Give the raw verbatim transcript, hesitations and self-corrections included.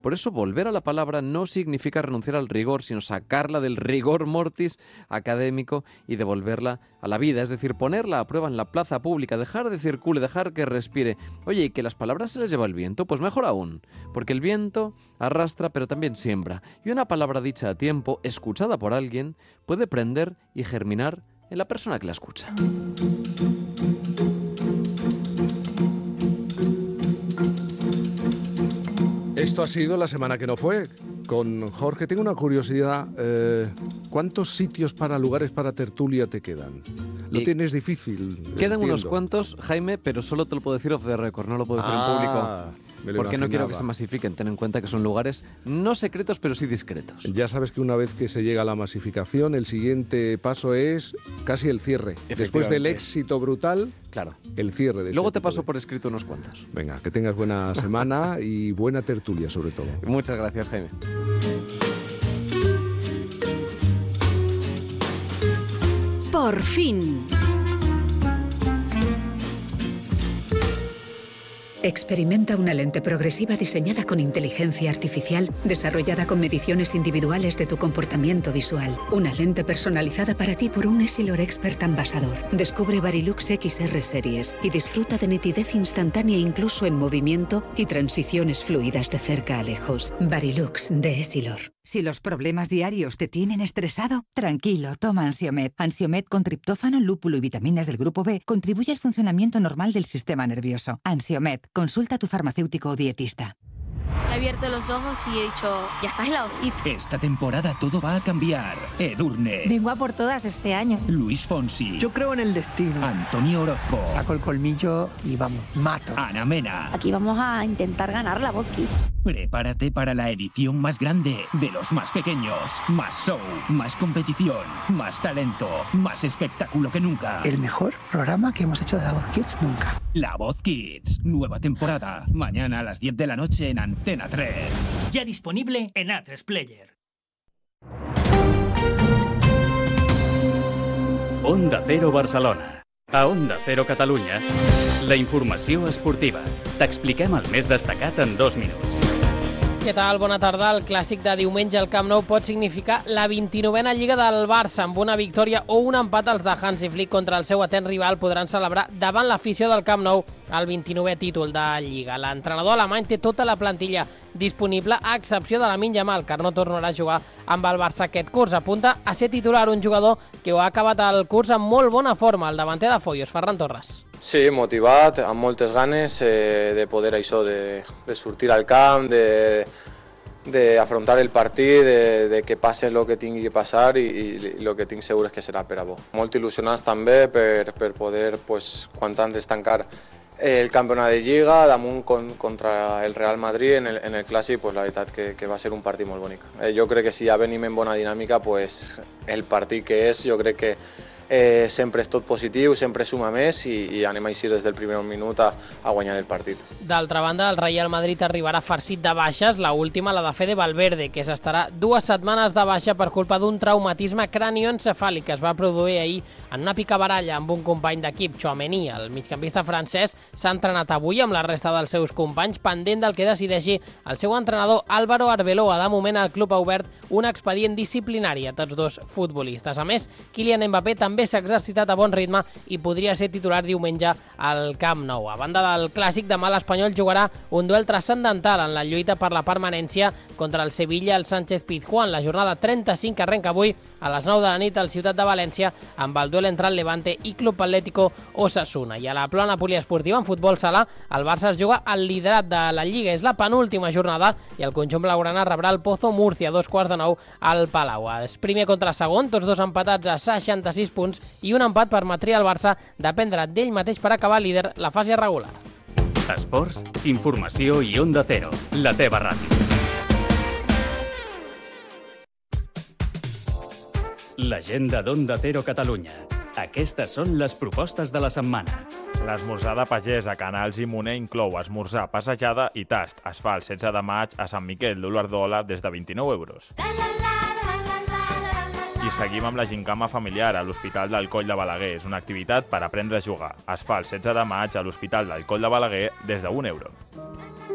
Por eso volver a la palabra no significa renunciar al rigor, sino sacarla del rigor mortis académico y devolverla a la vida, es decir, ponerla a prueba en la plaza pública, dejar de circule, dejar que respire. Oye, ¿y que las palabras se les lleva el viento? Pues mejor aún, porque el viento arrastra pero también siembra, y una palabra dicha a tiempo, escuchada por alguien, puede prender y germinar en la persona que la escucha. Esto ha sido La Semana que no fue. Con Jorge tengo una curiosidad. Eh, ¿Cuántos sitios para lugares para tertulia te quedan? Lo Eh, tienes difícil. Quedan entiendo. unos cuantos, Jaime, pero solo te lo puedo decir off the record, no lo puedo decir Ah, en me público. lo Porque no quiero imaginaba. que se masifiquen. Ten en cuenta que son lugares no secretos, pero sí discretos. Ya sabes que una vez que se llega a la masificación, el siguiente paso es casi el cierre. Después del Efectivamente. éxito brutal, Claro. el cierre. De Luego este te tipo paso de- por escrito unos cuantos. Venga, que tengas buena semana y buena tertulia sobre todo. Muchas gracias, Jaime. Por fin. Experimenta una lente progresiva diseñada con inteligencia artificial, desarrollada con mediciones individuales de tu comportamiento visual. Una lente personalizada para ti por un Essilor Expert Ambassador. Descubre Varilux X R Series y disfruta de nitidez instantánea incluso en movimiento y transiciones fluidas de cerca a lejos. Varilux de Essilor. Si los problemas diarios te tienen estresado, tranquilo, toma Ansiomed. Ansiomed con triptófano, lúpulo y vitaminas del grupo B contribuye al funcionamiento normal del sistema nervioso. Ansiomed, consulta a tu farmacéutico o dietista. He abierto los ojos y he dicho, ya estás helado. Y Esta temporada todo va a cambiar. Edurne, Vengo a por todas este año. Luis Fonsi, Yo creo en el destino. Antonio Orozco, Saco el colmillo y vamos, mato. Ana Mena. Aquí vamos a intentar ganar la Voz Kids. Prepárate para la edición más grande de los más pequeños. Más show, más competición, más talento, más espectáculo que nunca. El mejor programa que hemos hecho de la Voz Kids nunca. La Voz Kids, nueva temporada. Mañana a las diez de la noche en Antena tres. Ya disponible en A tres Player. Onda Cero Barcelona. A Onda Cero Catalunya, la informació esportiva. T'expliquem el més destacat en dos minuts. Què tal? Bona tarda. El clàssic de diumenge al Camp Nou pot significar la vint-i-novena Lliga del Barça. Amb una victòria o un empat, els de Hansi Flick contra el seu atent rival podran celebrar davant l'afició del Camp Nou el vint-i-novè títol de Lliga. L'entrenador alemany té tota la plantilla disponible, a excepció de Lamine Yamal, que no tornarà a jugar amb el Barça aquest curs. Apunta a ser titular un jugador que ho ha acabat el curs amb molt bona forma, el davanter de Foios, Ferran Torres. Sí, motivat, amb moltes ganes eh, de poder això, de, de sortir al camp, de, de afrontar el partit, de, de que passe el que tingui que passar i, i el que tinc segur és que serà per a bo. Molt il·lusionats també per, per poder, pues, quan antes tancar el campionat de Lliga damunt con, contra el Real Madrid en el, en el clàssic, pues, la veritat que, que va ser un partit molt bonic. Eh, jo crec que si ja venim en bona dinàmica, pues, el partit que és, jo crec que Eh, sempre és tot positiu, sempre suma més i, i anem així des del primer minut a, a guanyar el partit. D'altra banda, el Real Madrid arribarà farcit de baixes, la última, la de Fede Valverde, que s'estarà dues setmanes de baixa per culpa d'un traumatisme cranioencefàlic que es va produir ahir en una picabaralla amb un company d'equip, Tchouaméni. El migcampista francès s'ha entrenat avui amb la resta dels seus companys, pendent del que decideixi el seu entrenador Álvaro Arbeloa. De moment, el club ha obert un expedient disciplinari a tots dos futbolistes. A més, Kylian Mbappé també s'ha exercitat a bon ritme i podria ser titular diumenge al Camp Nou. A banda del clàssic, demà l'Espanyol jugarà un duel transcendental en la lluita per la permanència contra el Sevilla al Sánchez Pizjuán. La jornada trenta-cinc arrenca avui a les nou de la nit al Ciutat de València amb el duel entre el Levante i Club Atlético Osasuna. I a la plana poliesportiva, en futbol sala, el Barça es juga al liderat de la Lliga. És la penúltima jornada i el conjunt blaugrana rebrà el Pozo Múrcia a dos quarts de nou al Palau. És primer contra segon, tots dos empatats a seixanta-sis punts i un empat permetria al Barça dependre d'ell mateix per acabar líder la fase regular. Esports, informació i Onda Cero, la teva ràdio. L'agenda d'Onda Cero Catalunya. Aquestes són les propostes de la setmana. L'esmorzar de pagès a Canals i Moner inclou esmorzar, passejada i tast. Es fa el setze de maig a Sant Miquel d'Olordola des de vint-i-nou euros. I seguim amb la gincama familiar a l'Hospital del Coll de Balaguer. És una activitat per aprendre a jugar. Es fa el setze de maig a l'Hospital del Coll de Balaguer des d'un euro.